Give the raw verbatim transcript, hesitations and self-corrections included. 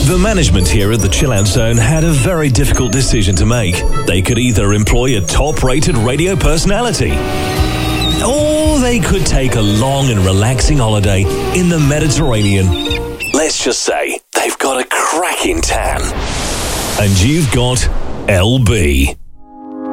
The management here at the Chill Out Zone had a very difficult decision to make. They could either employ a top-rated radio personality, or they could take a long and relaxing holiday in the Mediterranean. Let's just say they've got a cracking tan. And you've got L B.